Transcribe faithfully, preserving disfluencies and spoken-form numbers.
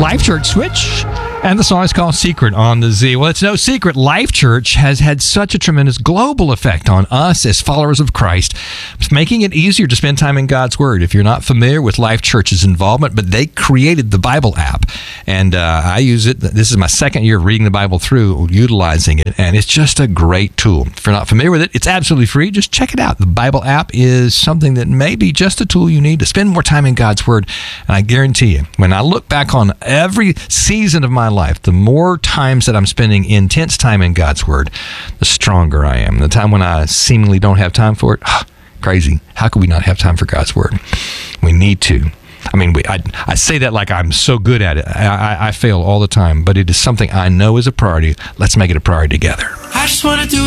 Life Church Switch. And the song is called Secret on the Z. Well, it's no secret Life Church has had such a tremendous global effect on us as followers of Christ, making it easier to spend time in God's Word. If you're not familiar with Life Church's involvement, but they created the Bible app, and uh, I use it. This is my second year of reading the Bible through, utilizing it, and it's just a great tool. If you're not familiar with it, it's absolutely free. Just check it out. The Bible app is something that may be just a tool you need to spend more time in God's Word, and I guarantee you, when I look back on every season of my life, the more times that I'm spending intense time in God's Word, the stronger I am. The time when I seemingly don't have time for it, oh, crazy. How could we not have time for God's Word? We need to. I mean, we, I, I say that like I'm so good at it. I, I, I fail all the time, but it is something I know is a priority. Let's make it a priority together. I just want to do